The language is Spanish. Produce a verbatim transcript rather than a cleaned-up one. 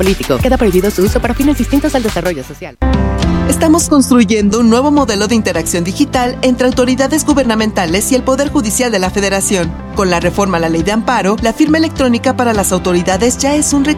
político. Queda prohibido su uso para fines distintos al desarrollo social. Estamos construyendo un nuevo modelo de interacción digital entre autoridades gubernamentales y el Poder Judicial de la Federación. Con la reforma a la Ley de Amparo, la firma electrónica para las autoridades ya es un requisito